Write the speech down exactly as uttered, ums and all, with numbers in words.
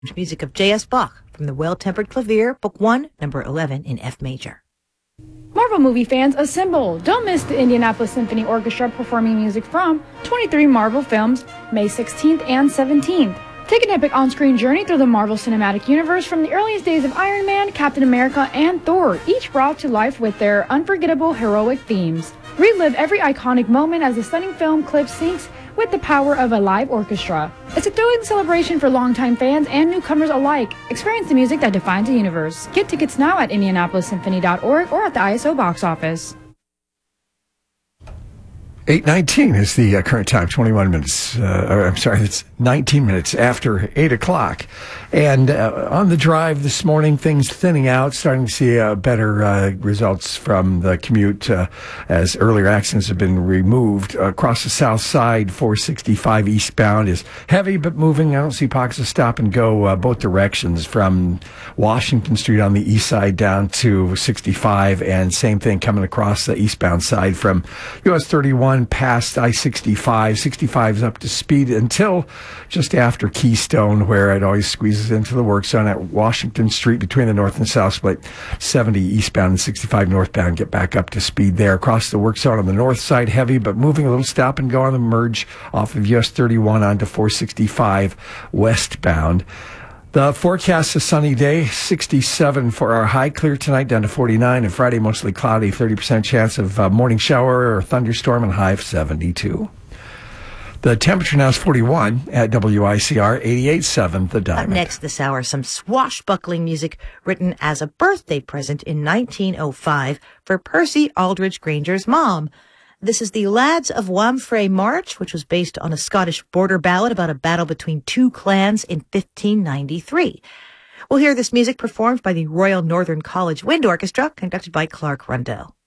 Music of J S. Bach from the Well-Tempered Clavier, Book one, Number eleven in F major. Marvel movie fans, assemble! Don't miss the Indianapolis Symphony Orchestra performing music from twenty-three Marvel films, May sixteenth and seventeenth. Take an epic on-screen journey through the Marvel Cinematic Universe from the earliest days of Iron Man, Captain America, and Thor, each brought to life with their unforgettable heroic themes. Relive every iconic moment as the stunning film clip syncs with the power of a live orchestra. It's a thrilling celebration for longtime fans and newcomers alike. Experience the music that defines the universe. Get tickets now at Indianapolis Symphony dot org or at the I S O box office. eight nineteen is the uh, current time, twenty-one minutes, uh, or, I'm sorry, it's nineteen minutes after eight o'clock. And uh, on the drive this morning, things thinning out, starting to see uh, better uh, results from the commute uh, as earlier accidents have been removed. Uh, across the south side, four sixty-five eastbound is heavy but moving. I don't see pockets of stop and go uh, both directions from Washington Street on the east side down to sixty-five, and same thing coming across the eastbound side from U S thirty-one past I sixty-five. sixty-five is up to speed until just after Keystone, where it always squeezes into the work zone at Washington Street between the north and south split. seventy eastbound and sixty-five northbound get back up to speed there. Across the work zone on the north side, heavy, but moving a little stop and go on the merge off of U S thirty-one onto four sixty-five westbound. The forecast, a sunny day, sixty-seven for our high, clear tonight down to forty-nine, and Friday mostly cloudy, thirty percent chance of uh, morning shower or thunderstorm, and high of seventy-two. The temperature now is forty-one at W I C R, eighty-eight point seven The Diamond. Up next this hour, some swashbuckling music written as a birthday present in nineteen oh five for Percy Aldridge Granger's mom. This is the Lads of Wamfray March, which was based on a Scottish border ballad about a battle between two clans in fifteen ninety-three. We'll hear this music performed by the Royal Northern College Wind Orchestra, conducted by Clark Rundell.